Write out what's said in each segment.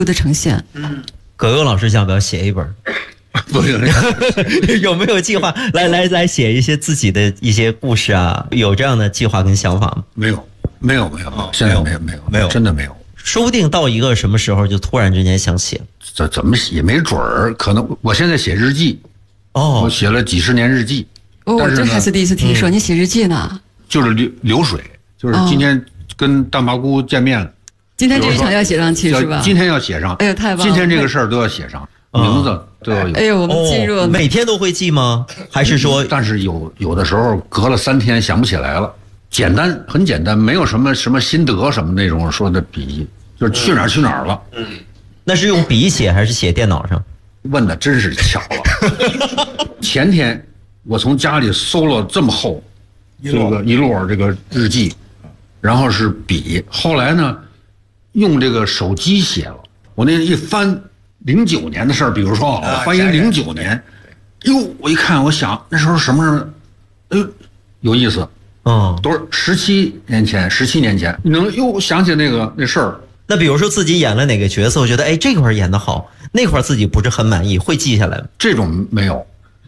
的呈现。 葛优老师想不要写一本？ 不是有没有计划来写一些自己的一些故事啊？有这样的计划跟想法吗？ 没有，现在没有，真的没有。 说不定到一个什么时候就突然之间想写， 这怎么也没准儿。可能我现在写日记，我写了几十年日记。 我这还是第一次听说你写日记呢。 就是流水，就是今天跟大麻姑见面了， 今天这一场要写上去是吧？ 今天要写上。 哎呦，太棒了！ 今天这个事儿都要写上，名字都要有。 哎呦，我们记住了。 每天都会记吗？还是说？ 但是有的时候隔了3天想不起来了。简单，很简单，没有什么心得什么那种说的笔，就是去哪儿了。 那是用笔写还是写电脑上？ 问的真是巧了。前天我从家里搜了这么厚一摞这个日记，然后是笔，后来呢用这个手机写了。我那一翻09年的事儿，比如说我翻一09年，哟，我一看，我想那时候什么时候，哎呦，有意思。都是17年前，你能又想起那事儿。 那比如说自己演了哪个角色，我觉得这块演得好，那块自己不是很满意，会记下来吗？ 这种没有，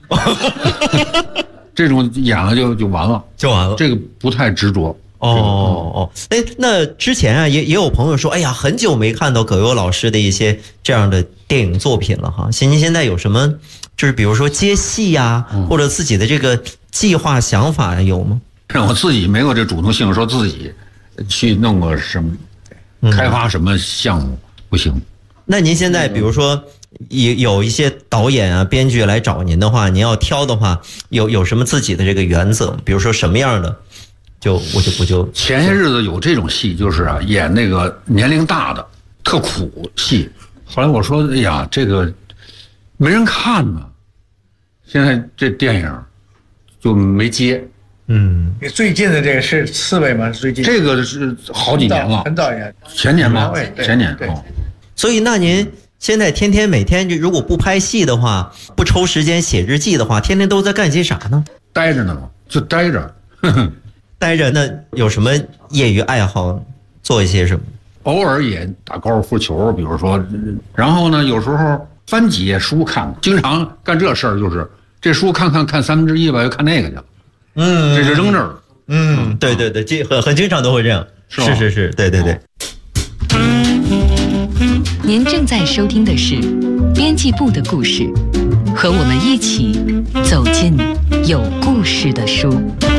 这种演了就完了，这个不太执着。 那之前啊也有朋友说，哎呀，很久没看到葛优老师的一些这样的电影作品了哈。您现在有什么，就是比如说接戏呀，或者自己的这个计划想法有吗？ 我自己没有这主动性，说自己去弄个什么开发什么项目不行。 那您现在比如说有一些导演啊、编剧来找您的话，您要挑的话，有什么自己的这个原则吗？比如说什么样的，我就前些日子有这种戏，就是啊演那个年龄大的特苦戏，后来我说，哎呀，这个没人看呢，现在这电影就没接。 最近的这个是刺猬吗？最近这个是好几年了， 很早年， 前年吧，前年。 所以那您现在每天如果不拍戏的话，不抽时间写日记的话，天天都在干些啥呢？ 待着呢嘛，就待着。 待着，那有什么业余爱好？做一些什么？ 偶尔也打高尔夫球，比如说，然后呢，有时候翻几页书看，经常干这事儿，就是这书看1/3吧，又看那个去了。这是扔这儿了。 对，这很经常都会这样。是，对。 您正在收听的是编辑部的故事，和我们一起走进有故事的书。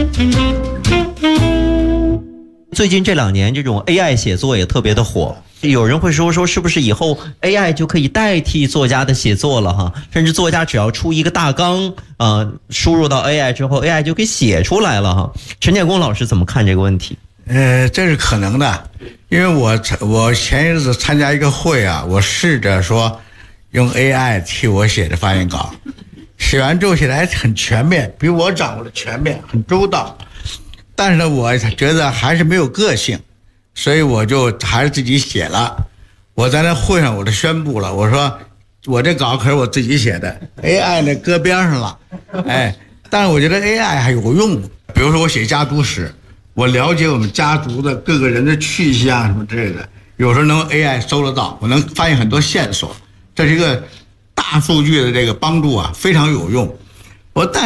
最近这2年，这种 AI 写作也特别的火。有人会说是不是以后 AI 就可以代替作家的写作了哈？甚至作家只要出一个大纲输入到 AI 之后 ，AI 就可以写出来了哈。陈建功老师怎么看这个问题？ 这是可能的，因为我前一阵子参加一个会啊，我试着说用 AI 替我写的发言稿，写完之后写的还很全面，比我掌握的全面，很周到。但是呢，我觉得还是没有个性。所以我就还是自己写了。我在那会上我就宣布了，我说我这稿可是我自己写的 ，AI 呢搁边上了，但是我觉得 AI 还有用。比如说我写家族史，我了解我们家族的各个人的去向什么之类的，有时候能 AI 搜得到，我能发现很多线索，这是一个大数据的这个帮助啊，非常有用。